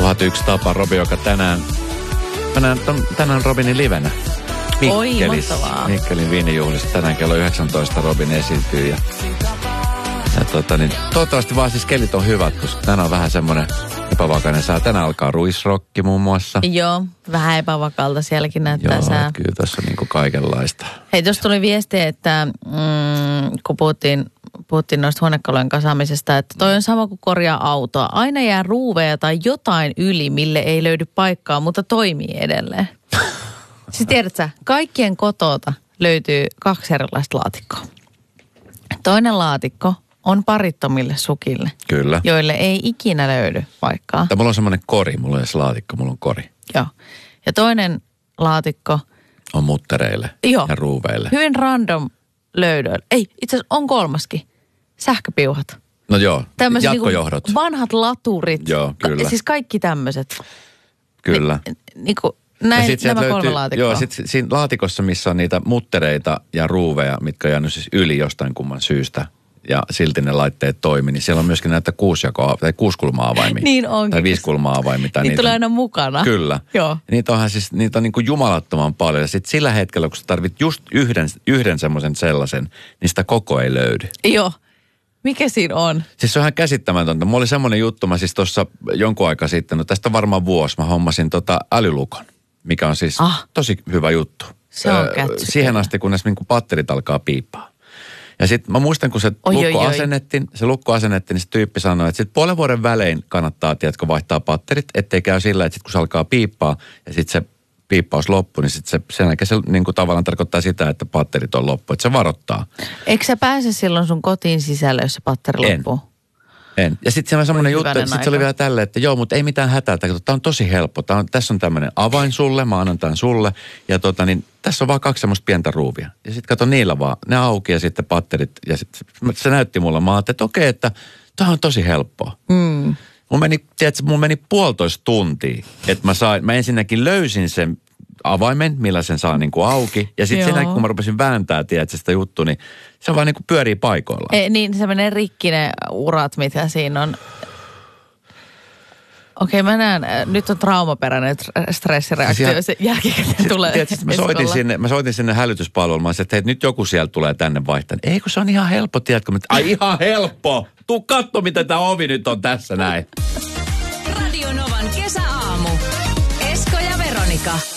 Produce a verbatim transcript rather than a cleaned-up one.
tuhat yksi tapa Robin, joka tänään, tänään, tänään Robinin livenä. Mikkelis, Oi, mahtavaa. Mikkelin viinijuhlissa tänään kello yhdeksäntoista Robin esiintyy. Ja, ja tota, niin, toivottavasti vaan siis kelit on hyvät, koska tänään on vähän semmoinen epävakainen sää. Tänään alkaa ruisrokki muun muassa. Joo, vähän epävakalta sielläkin näyttää Joo, sää. kyllä tässä on niin kuin kaikenlaista. Hei, tuossa tuli viesti, että mm, kun puhuttiin, puhuttiin noista huonekalujen kasaamisesta, että toi on sama kuin korjaa autoa. Aina jää ruuveja tai jotain yli, mille ei löydy paikkaa, mutta toimii edelleen. Siis tiedät sä, kaikkien kotota löytyy kaksi erilaista laatikkoa. Toinen laatikko on parittomille sukille, Kyllä. joille ei ikinä löydy paikkaa. Tai mulla on semmoinen kori, mulla on edes laatikko, mulla on kori. Joo. Ja toinen laatikko On muttereille Joo. ja ruuveille. Hyvin random löydöillä. Ei, itse asiassa on kolmaskin. Sähköpiuhat. No joo, Tämmöiset jatkojohdot. Niinku vanhat laturit. Joo, kyllä. Ka- siis kaikki tämmöiset. Kyllä. Ni, niinku, näin, sit sieltä nämä kolme löytyy- laatikkoa. Joo, sitten siinä laatikossa, missä on niitä muttereita ja ruuveja, mitkä on jäänyt siis yli jostain kumman syystä, ja silti ne laitteet toimi, niin siellä on myöskin näitä kuusjakoa, tai kuusikulma-avaimia. Niin onkin. Tai viisikulma-avaimia. Tai Niitä niitä tulee on- aina mukana. Kyllä. Joo. Niitä onhan siis, niitä on niin kuin jumalattoman paljon. Ja sitten sillä hetkellä, kun sä tarvit just yhden, yhden semmoisen sellaisen, niin sitä koko ei löydy. Joo. Mikä siinä on? Siis se on ihan käsittämätöntä. Mulla oli semmoinen juttu, mä siis tuossa jonkun aika sitten, no tästä on varmaan vuosi, mä hommasin tota älylukon, mikä on siis Ah. tosi hyvä juttu. Se on Öö, kätsy. Siihen asti, kunnes niin kuin patterit alkaa piippaa. Ja sitten mä muistan, kun se Oi, lukko oi, oi. asennettiin, se lukko asennettiin, niin se tyyppi sanoi, että sitten puolen vuoden välein kannattaa, tiedätkö, vaihtaa patterit, ettei käy sillä, että sitten kun se alkaa piippaa ja sitten se piippaus loppuu, niin sitten se, sen jälkeen se niin kuin tavallaan tarkoittaa sitä, että patterit on loppu, että se varoittaa. Eikö sä pääse silloin sun kotiin sisälle, jos se patteri En. loppuu? En. Ja sitten se on semmoinen Voi juttu, hyvänen että sit se oli aika. vielä tälleen, että joo, mutta ei mitään hätää. Tämä on tosi helppo. Tää on, tässä on tämmöinen avain sulle, mä annan tämän sulle. Ja tota niin, tässä on vaan kaksi semmoista pientä ruuvia. Ja sitten kato niillä vaan, ne auki ja sitten patterit. Ja sit, se näytti mulle, mä ajattelin, että okei, että tämä on tosi helppoa. Mm. Mun meni, tiedätkö, mun meni puolitoista tuntia, että mä sain, mä ensinnäkin löysin sen avaimen, millä sen saa niin kuin auki. Ja sitten sen Joo. jälkeen, kun mä rupesin vääntää, tiedätkö, sitä juttua, niin se vaan niin kuin pyörii paikoillaan. Ei, niin se menee rikki ne urat, mitä siinä on. Okei, mä näen, äh, nyt on traumaperäinen tr- stressireaktio, Siis se jälkikäteen tulee. Tiedätkö, mä soitin Eskolla. sinne, mä soitin sinne hälytyspalveluun, mä sanoin, että hei, nyt joku sieltä tulee tänne vaihtamaan. Ei, kun se on ihan helppo, tiedätkö? Mä, ai ihan helppo! Tuu katso, mitä tämä ovi nyt on tässä näin. Radio Novan kesäaamu. Esko ja Veronika.